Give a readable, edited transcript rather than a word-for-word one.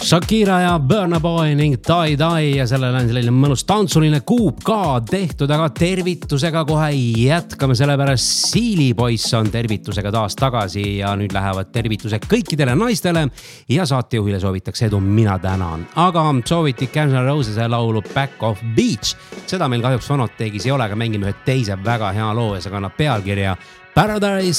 Shakira ja Burna Boy ning Die Die ja sellele on selline mõnus tantsuline kuup ka tehtud, aga tervitusega kohe jätkame, sellepärast Sealy Boys on tervitusega taas tagasi ja nüüd lähevad tervitused kõikidele naistele ja saatejuhile soovitakse edu, mina tänan. Aga sooviti Guns N' Roses laulu Back of Beach. Seda meil kahjuks fonoteegis ei ole, aga mängime ühe teise väga hea loo ja see kannab pealkirja Paradise